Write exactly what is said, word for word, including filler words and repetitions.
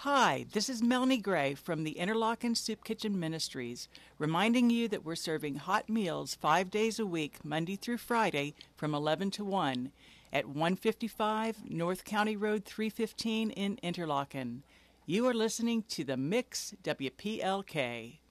Hi, this is Melanie Gray from the Interlochen Soup Kitchen Ministries, reminding you that we're serving hot meals five days a week, Monday through Friday, from eleven to one, at one fifty-five North County Road three fifteen in Interlochen. You are listening to The Mix W P L K.